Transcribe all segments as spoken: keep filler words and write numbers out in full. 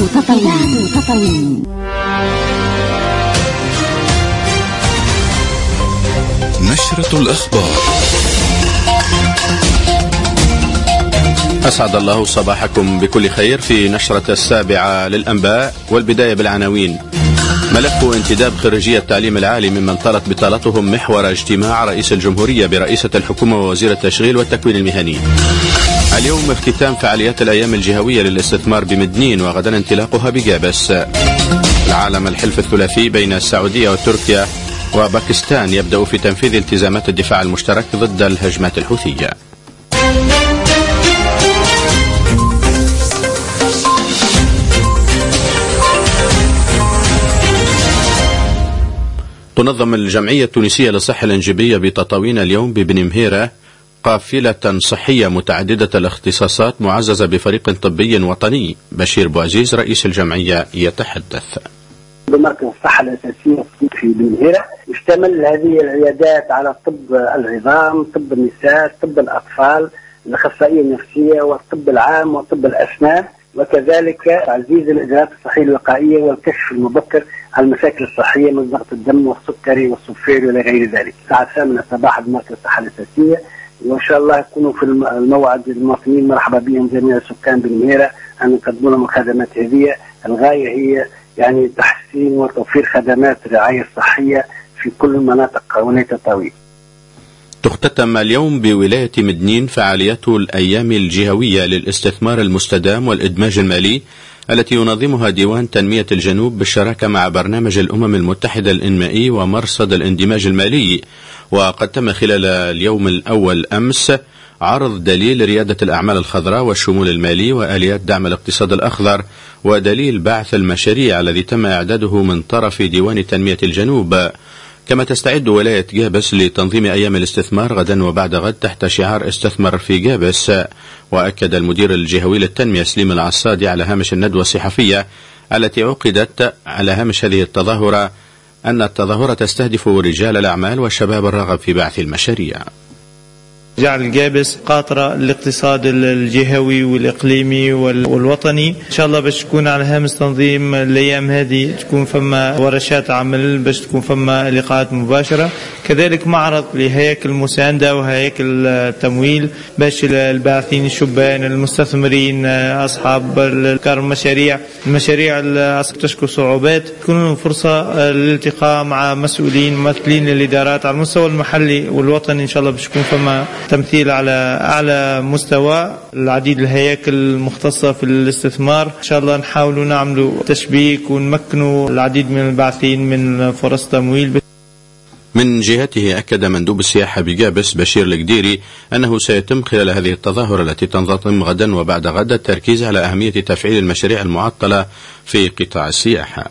تطاوين. تطاوين. نشرة الأخبار. أسعد الله صباحكم بكل خير في نشرة السابعة للأنباء، والبداية بالعناوين. ملف انتداب خريجي التعليم العالي ممن طالت بطالتهم محور اجتماع رئيس الجمهورية برئيسة الحكومة ووزير التشغيل والتكوين المهني. اليوم اختتام فعاليات الأيام الجهوية للاستثمار بمدنين، وغدا انطلاقها بجابس. العالم الحلف الثلاثي بين السعودية وتركيا وباكستان يبدأ في تنفيذ التزامات الدفاع المشترك ضد الهجمات الحوثية. تنظم الجمعية التونسية للصحة الإنجابية بتطاوين اليوم ببن مهيرة قافلة صحية متعددة الاختصاصات معززة بفريق طبي وطني. بشير بوعزيز رئيس الجمعية يتحدث. بمركز الصحة الأساسية في بن مهيرة يشتمل هذه العيادات على طب العظام، طب النساء، طب الأطفال، الأخصائية النفسية، والطب العام، وطب الأسنان، وكذلك تعزيز الإجراءات الصحية الوقائية والكشف المبكر على المشاكل الصحية من ضغط الدم والسكري والسكري ولا غير ذلك. الساعة الثامنة صباحا بمركز الصحة الأساسية، وإن شاء الله يكونوا في الموعد المواطنين. مرحبا بهم جميع سكان بن مهيرة أن يقدموا لهم الخدمات هذه. الغاية هي يعني تحسين وتوفير خدمات الرعاية الصحية في كل مناطق ولاية تطاوين. تختتم اليوم بولاية مدنين فعاليات الأيام الجهوية للاستثمار المستدام والإدماج المالي التي ينظمها ديوان تنمية الجنوب بالشراكة مع برنامج الأمم المتحدة الإنمائي ومرصد الاندماج المالي. وقد تم خلال اليوم الأول أمس عرض دليل ريادة الأعمال الخضراء والشمول المالي وآليات دعم الاقتصاد الأخضر، ودليل بعث المشاريع الذي تم إعداده من طرف ديوان تنمية الجنوب. كما تستعد ولاية جابس لتنظيم أيام الاستثمار غدا وبعد غد تحت شعار استثمر في جابس. وأكد المدير الجهوي للتنمية سليم العصادي على هامش الندوة الصحفية التي عقدت على هامش هذه التظاهرة أن التظاهرة تستهدف رجال الأعمال والشباب الراغب في بعث المشاريع. جعل جابس قاطرة الاقتصاد الجهوي والإقليمي والوطني. إن شاء الله باش تكون على هامش تنظيم الأيام هذه تكون فما ورشات عمل، باش تكون فما لقاءات مباشرة، كذلك معرض لهياكل المساندة وهياكل التمويل باش الباحثين الشبان المستثمرين أصحاب الأفكار المشاريع المشاريع اللي تشكو صعوبات تكون فرصة للالتقاء مع مسؤولين ممثلين للإدارات على المستوى المحلي والوطني. إن شاء الله باش تكون فما تمثيل على أعلى مستوى. العديد الهياكل المختصة في الاستثمار إن شاء الله نحاولوا نعملوا تشبيك ونمكنوا العديد من الباحثين من فرص تمويل. من جهته أكد مندوب السياحة بجابس بشير القديري أنه سيتم خلال هذه التظاهرة التي تنظم غدا وبعد غد التركيز على أهمية تفعيل المشاريع المعطلة في قطاع السياحة.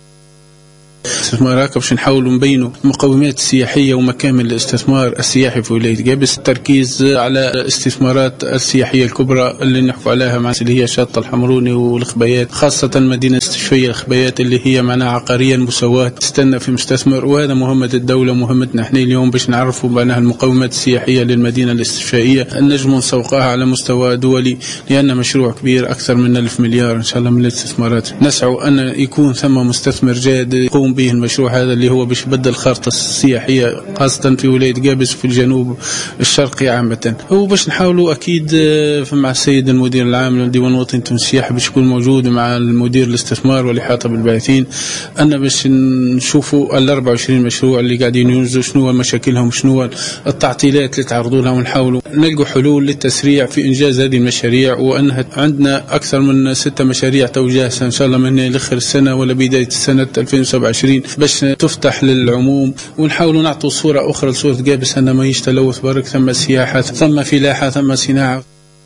استثمارات باش نحاولوا نبينوا المقومات السياحية ومكامن الاستثمار السياحي في ولاية جابس. التركيز على الاستثمارات السياحية الكبرى اللي نحكوا عليها مع اللي هي شاطئ الحمروني والخبيات، خاصة مدينة استشفية الخبيات اللي هي معناها عقاريا مساواة تستنى في مستثمر. وهذا مهمة الدولة ومهمتنا احنا اليوم باش نعرفوا معناها المقومات السياحية للمدينة الاستشفائية النجم نسوقها على مستوى دولي، لأن مشروع كبير أكثر من ألف مليار إن شاء الله من الاستثمارات. نسعوا أن يكون ثم مستثمر جاد يقوم به المشروع هذا اللي هو باش يبدل الخارطة السياحية خاصة في ولاية جابس في الجنوب الشرقي عامة. وباش نحاولوا أكيد مع السيد المدير العام للديوان الوطني السياحي باش يكون موجود مع المدير الاستثمار والإحاطة بالباحثين، أن باش نشوفوا ال أربعة وعشرين مشروع اللي قاعدين ينجزوا شنو مشاكلهم، شنو التعطيلات اللي تعرضوا لها، ونحاولوا نلقوا حلول للتسريع في إنجاز هذه المشاريع. وأنها عندنا أكثر من ستة مشاريع توجهها إن شاء الله من آخر السنة ولا بداية السنة ألفين وسبعة وعشرين باش تفتح للعموم، ونحاولوا نعطوا صورة أخرى لصورة جابس أن ما يشتلوث برك، ثم سياحة، ثم فلاحة، ثم صناعة.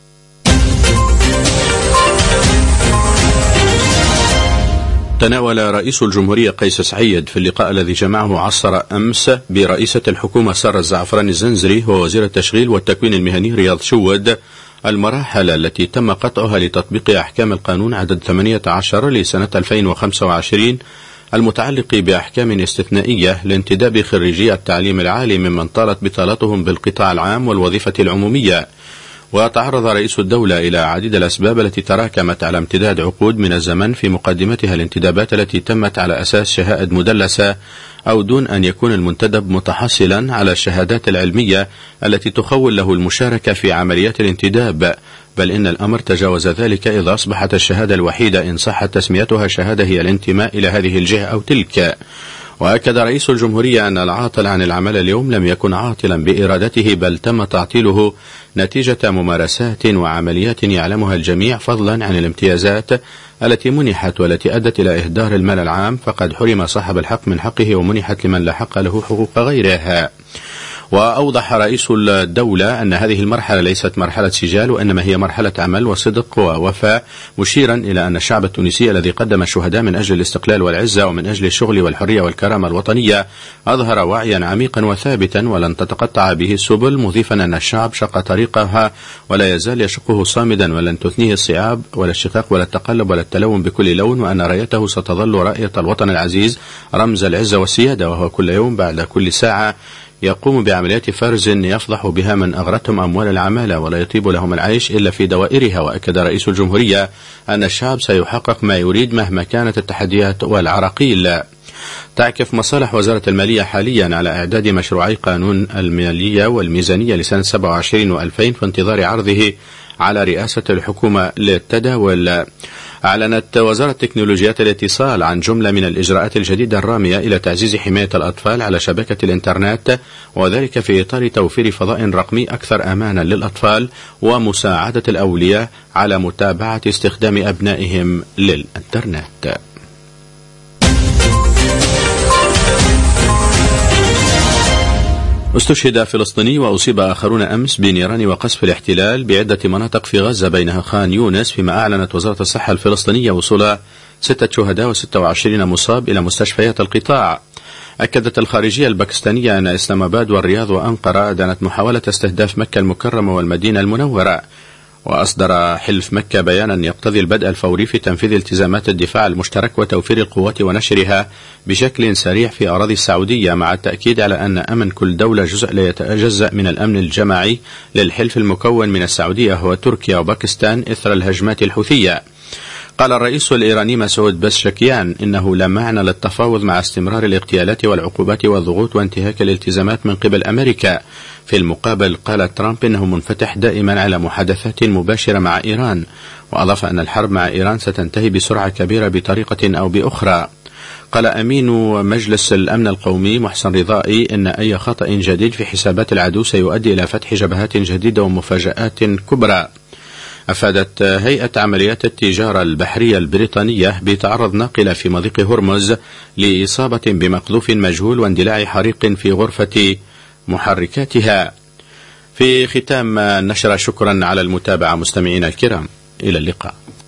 تناول رئيس الجمهورية قيس سعيد في اللقاء الذي جمعه عصر أمس برئيسة الحكومة سارة الزعفراني الزنزري ووزير التشغيل والتكوين المهني رياض شود المراحل التي تم قطعها لتطبيق أحكام القانون عدد ثمانية عشر لسنة ألفين وخمسة وعشرين المتعلق بأحكام استثنائية لانتداب خريجي التعليم العالي ممن طالت بطالتهم بالقطاع العام والوظيفة العمومية. وتعرض رئيس الدولة إلى عديد الأسباب التي تراكمت على امتداد عقود من الزمن، في مقدمتها الانتدابات التي تمت على أساس شهائد مدلسة أو دون أن يكون المنتدب متحصلا على الشهادات العلمية التي تخول له المشاركة في عمليات الانتداب، بل إن الأمر تجاوز ذلك، إذا أصبحت الشهادة الوحيدة إن صحت تسميتها شهادة هي الانتماء إلى هذه الجهة أو تلك. وأكد رئيس الجمهورية أن العاطل عن العمل اليوم لم يكن عاطلا بإرادته، بل تم تعطيله نتيجة ممارسات وعمليات يعلمها الجميع، فضلا عن الامتيازات التي منحت والتي أدت إلى إهدار المال العام، فقد حرم صاحب الحق من حقه ومنحت لمن لا حق له حقوق غيرها. وأوضح رئيس الدولة أن هذه المرحلة ليست مرحلة سجال، وإنما هي مرحلة عمل وصدق ووفاء، مشيرا إلى أن الشعب التونسي الذي قدم الشهداء من أجل الاستقلال والعزة ومن أجل الشغل والحرية والكرامة الوطنية أظهر وعيا عميقا وثابتا ولن تتقطع به السبل، مضيفا أن الشعب شق طريقها ولا يزال يشقه صامدا، ولن تثنيه الصعاب ولا الشقاق ولا التقلب ولا التلون بكل لون، وأن رايته ستظل راية الوطن العزيز رمز العزة والسيادة، وهو كل يوم بعد كل ساعة يقوم بعمليات فرز يفضح بها من أغرتهم أموال العمالة ولا يطيب لهم العيش إلا في دوائرها. وأكد رئيس الجمهورية أن الشعب سيحقق ما يريد مهما كانت التحديات والعراقيل. تعكف مصالح وزارة المالية حاليا على إعداد مشروعي قانون المالية والميزانية لسنة سبعة وعشرين وألفين في انتظار عرضه على رئاسة الحكومة للتداول. أعلنت وزارة تكنولوجيات الاتصال عن جملة من الإجراءات الجديدة الرامية إلى تعزيز حماية الأطفال على شبكة الإنترنت، وذلك في إطار توفير فضاء رقمي أكثر أمانا للأطفال ومساعدة الأولياء على متابعة استخدام أبنائهم للإنترنت. استشهد فلسطيني وأصيب آخرون أمس بنيران وقصف الاحتلال بعدة مناطق في غزة بينها خان يونس، فيما أعلنت وزارة الصحة الفلسطينية وصول ستة شهداء وستة وعشرين مصاب إلى مستشفيات القطاع. أكدت الخارجية الباكستانية أن إسلام آباد والرياض وأنقرة أدانت محاولة استهداف مكة المكرمة والمدينة المنورة. وأصدر حلف مكة بيانا يقتضي البدء الفوري في تنفيذ التزامات الدفاع المشترك وتوفير القوات ونشرها بشكل سريع في أراضي السعودية، مع التأكيد على أن أمن كل دولة جزء لا يتجزأ من الأمن الجماعي للحلف المكون من السعودية هو تركيا وباكستان إثر الهجمات الحوثية. قال الرئيس الإيراني مسعود بزشكيان إنه لا معنى للتفاوض مع استمرار الاغتيالات والعقوبات والضغوط وانتهاك الالتزامات من قبل أمريكا. في المقابل قال ترامب إنه منفتح دائما على محادثات مباشرة مع إيران، وأضاف أن الحرب مع إيران ستنتهي بسرعة كبيرة بطريقة أو بأخرى. قال أمين مجلس الأمن القومي محسن رضائي إن أي خطأ جديد في حسابات العدو سيؤدي إلى فتح جبهات جديدة ومفاجآت كبرى. أفادت هيئة عمليات التجارة البحرية البريطانية بتعرض ناقلة في مضيق هرمز لإصابة بمقذوف مجهول واندلاع حريق في غرفة محركاتها. في ختام النشرة، شكرا على المتابعة مستمعينا الكرام، إلى اللقاء.